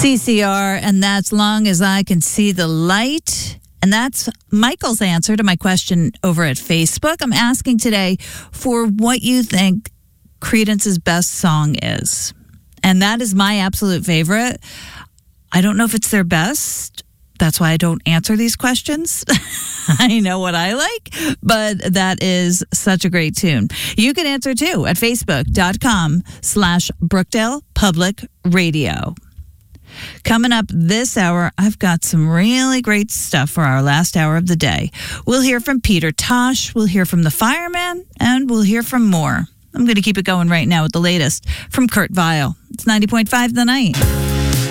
CCR, and that's Long as I Can See the Light. And that's Michael's answer to my question over at Facebook. I'm asking today for what you think Creedence's best song is. And that is my absolute favorite. I don't know if it's their best. That's why I don't answer these questions. I know what I like, but that is such a great tune. You can answer too at facebook.com/Brookdale Public Radio. Coming up this hour, I've got some really great stuff for our last hour of the day. We'll hear from Peter Tosh, we'll hear from the fireman, and we'll hear from more. I'm going to keep it going right now with the latest from Kurt Vile. It's 90.5 The Night.